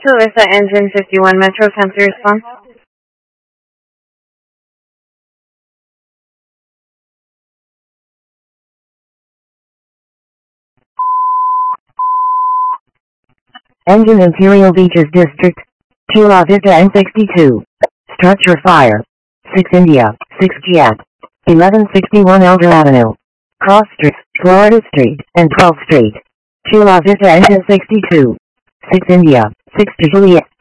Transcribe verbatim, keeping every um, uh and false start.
Chula Vista Engine fifty-one Metro Sensor Response. Engine Imperial Beaches District, Chula Vista N sixty-two. Structure fire. six India, six Jet. eleven sixty-one Elder Avenue. Cross Street, Florida Street, and twelfth Street. Chula Vista Engine sixty-two. six India, six to Juliet.